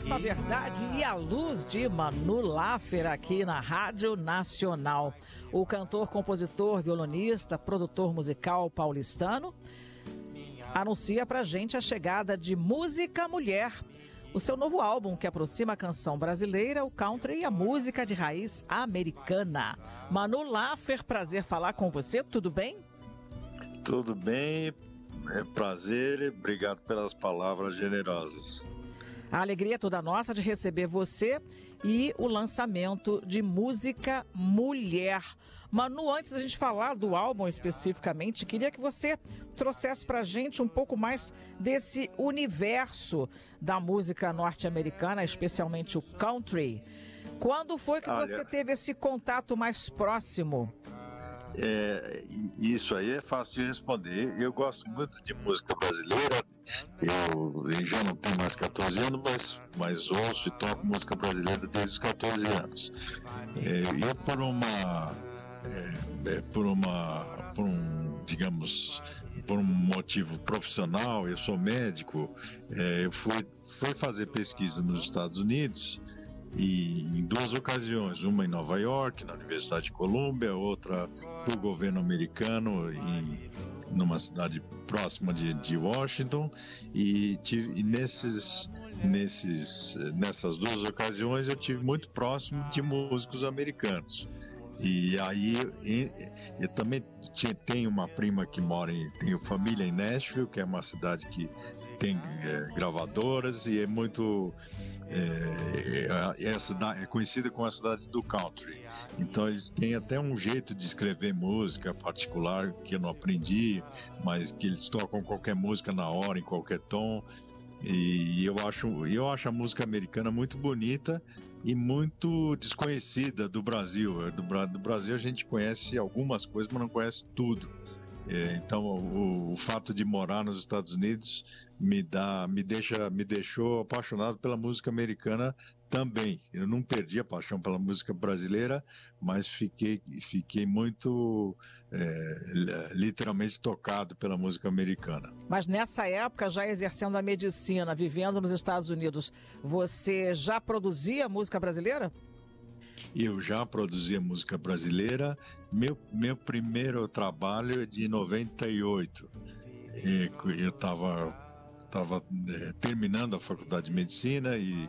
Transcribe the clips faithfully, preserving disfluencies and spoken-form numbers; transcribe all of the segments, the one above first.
Força, a Verdade e a Luz, de Manu Laffer, aqui na Rádio Nacional. O cantor, compositor, violonista, produtor musical paulistano anuncia pra gente a chegada de Música Mulher, o seu novo álbum que aproxima a canção brasileira, o country e a música de raiz americana. Manu Laffer, prazer falar com você, tudo bem? Tudo bem, é prazer, obrigado pelas palavras generosas. A alegria é toda nossa de receber você e o lançamento de Música Mulher. Manu, antes da gente falar do álbum especificamente, queria que você trouxesse pra gente um pouco mais desse universo da música norte-americana, especialmente o country. Quando foi que Olha, você teve esse contato mais próximo? É, isso aí é fácil de responder. Eu gosto muito de música brasileira. Eu, eu já não tenho mais catorze anos, mas, mas ouço e toco música brasileira desde os catorze anos. É, eu por uma, é, por uma, por um, digamos, por um motivo profissional, eu sou médico. É, eu fui, fui fazer pesquisa nos Estados Unidos. E em duas ocasiões, uma em Nova York, na Universidade de Colômbia, outra do governo americano, em numa cidade próxima de, de Washington, e, tive, e nesses, nesses, nessas duas ocasiões eu tive muito próximo de músicos americanos. E aí eu, eu também tenho uma prima que mora em, tenho família em Nashville, que é uma cidade que tem é, gravadoras e é muito é, é, é, cidade, é conhecida como a cidade do country. Então eles têm até um jeito de escrever música particular que eu não aprendi, mas que eles tocam qualquer música na hora, em qualquer tom. E eu acho, eu acho a música americana muito bonita e muito desconhecida do Brasil. Do, do Brasil a gente conhece algumas coisas, mas não conhece tudo. É, então o, o fato de morar nos Estados Unidos me dá, me deixa, me deixou apaixonado pela música americana também. Eu não perdi a paixão pela música brasileira, mas fiquei, fiquei muito é, literalmente tocado pela música americana. Mas nessa época, já exercendo a medicina, vivendo nos Estados Unidos, você já produzia música brasileira? Eu já produzia música brasileira. Meu, meu primeiro trabalho é de noventa e oito. E eu estava tava, é, terminando a faculdade de medicina e,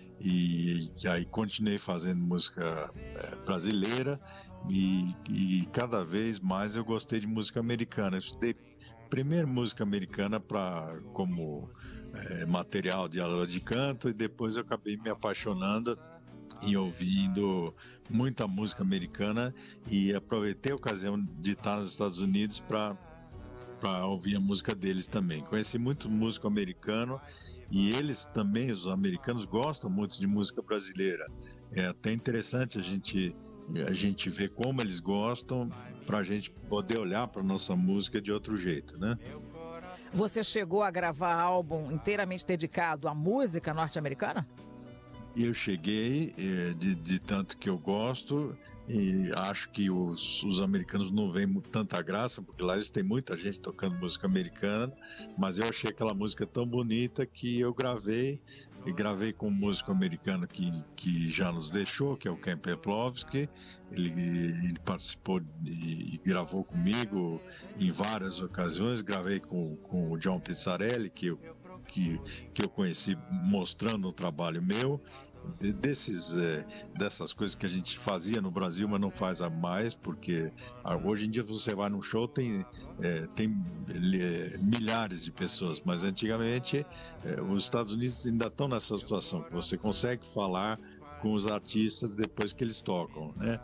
e, e aí continuei fazendo música é, brasileira e, e cada vez mais eu gostei de música americana. Eu estudei primeiro música americana pra, como é, material de aula de canto e depois eu acabei me apaixonando e ouvindo muita música americana e aproveitei a ocasião de estar nos Estados Unidos para para ouvir a música deles também. Conheci muito músico americano e eles também, os americanos, gostam muito de música brasileira. É até interessante a gente a gente ver como eles gostam para a gente poder olhar para nossa música de outro jeito, né? Você chegou a gravar álbum inteiramente dedicado à música norte-americana? Eu cheguei, é, de, de tanto que eu gosto, e acho que os, os americanos não veem tanta graça, porque lá eles têm muita gente tocando música americana, mas eu achei aquela música tão bonita que eu gravei, e gravei com um músico americano que, que já nos deixou, que é o Ken Peplowski. Ele, ele participou e, e gravou comigo em várias ocasiões. Gravei com, com o John Pizzarelli, que eu, que, que eu conheci mostrando o trabalho meu. Desses, é, dessas coisas que a gente fazia no Brasil, mas não faz a mais, porque ah, hoje em dia você vai num show, tem, é, tem é, milhares de pessoas, mas antigamente é, os Estados Unidos ainda estão nessa situação, que você consegue falar com os artistas depois que eles tocam, né?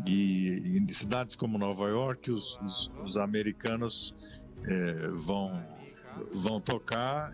E em cidades como Nova York, os, os, os americanos é, vão, vão tocar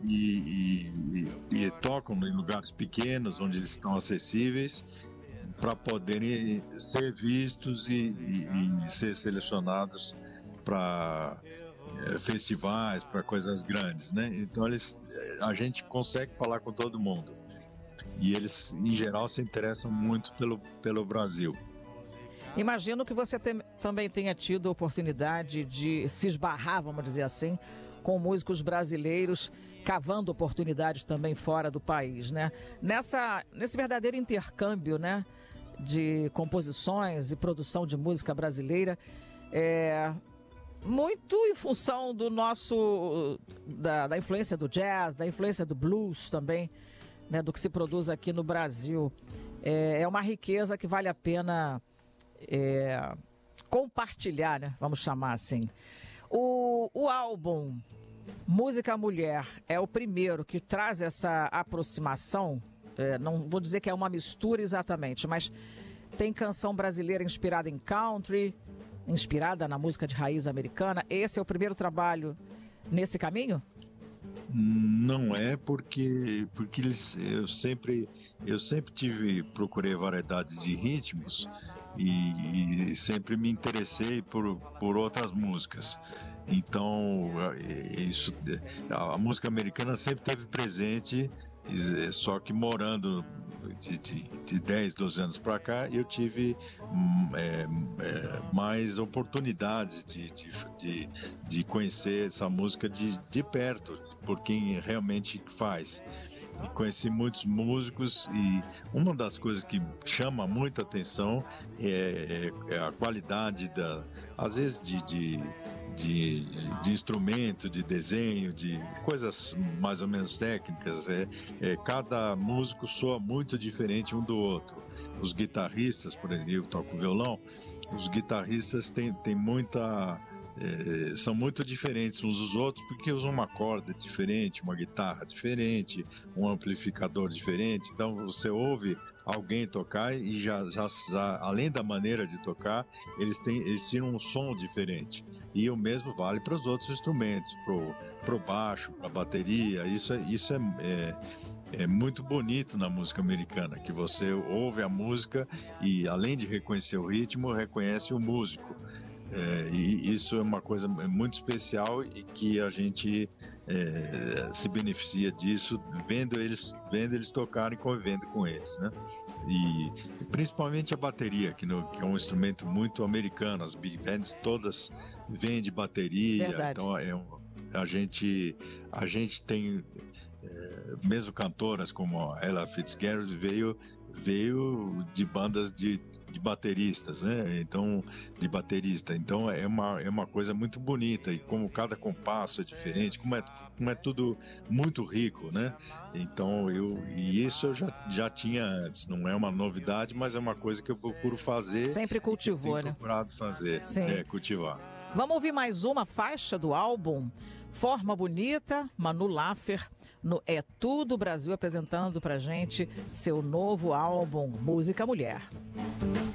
E, e, e tocam em lugares pequenos onde eles estão acessíveis para poderem ser vistos e, e, e ser selecionados para é, festivais, para coisas grandes, né? Então eles, a gente consegue falar com todo mundo e eles em geral se interessam muito pelo, pelo Brasil. Imagino que você tem, também tenha tido a oportunidade de se esbarrar, vamos dizer assim, com músicos brasileiros cavando oportunidades também fora do país, né? Nessa, nesse verdadeiro intercâmbio, né, de composições e produção de música brasileira, é, muito em função do nosso, da, da influência do jazz, da influência do blues também, né, do que se produz aqui no Brasil. É, é uma riqueza que vale a pena é, compartilhar, né? Vamos chamar assim. O, o álbum Música Mulher é o primeiro que traz essa aproximação, é, não vou dizer que é uma mistura exatamente, mas tem canção brasileira inspirada em country, inspirada na música de raiz americana. Esse é o primeiro trabalho nesse caminho? Não é, porque porque eles, eu sempre eu sempre tive procurei variedades de ritmos e, e sempre me interessei por, por outras músicas. Então isso, a música americana sempre esteve presente, só que morando de, de, de dez, doze anos para cá, eu tive é, é, mais oportunidades de, de, de, de conhecer essa música de, de perto, por quem realmente faz. E conheci muitos músicos e uma das coisas que chama muita atenção é, é a qualidade, da, às vezes, de, de, de, de instrumento, de desenho, de coisas mais ou menos técnicas. É, é, cada músico soa muito diferente um do outro. Os guitarristas, por exemplo, eu toco violão, os guitarristas têm, têm muita... É, são muito diferentes uns dos outros porque usam uma corda diferente, uma guitarra diferente, um amplificador diferente. Então você ouve alguém tocar e já, já, já além da maneira de tocar, eles, têm, eles tiram um som diferente. E o mesmo vale para os outros instrumentos, para o baixo, para a bateria. Isso, é, isso é, é, é muito bonito na música americana, que você ouve a música e, além de reconhecer o ritmo, reconhece o músico. É, e isso é uma coisa muito especial e que a gente é, se beneficia disso vendo eles, vendo eles tocarem e convivendo com eles, né? E principalmente a bateria, que, no, que é um instrumento muito americano. As big bands todas vêm de bateria. Verdade. Então é um, a gente a gente tem é, mesmo cantoras como a Ella Fitzgerald veio veio de bandas de de bateristas, né? Então, de baterista. Então é uma, é uma coisa muito bonita, e como cada compasso é diferente, como é, como é tudo muito rico, né? Então eu, e isso eu já, já tinha antes, não é uma novidade, mas é uma coisa que eu procuro fazer. Sempre cultivou, né? Procurado fazer, Sim. é, cultivar. Vamos ouvir mais uma faixa do álbum Forma Bonita, Manu Laffer, no É Tudo Brasil, apresentando pra gente seu novo álbum Música Mulher.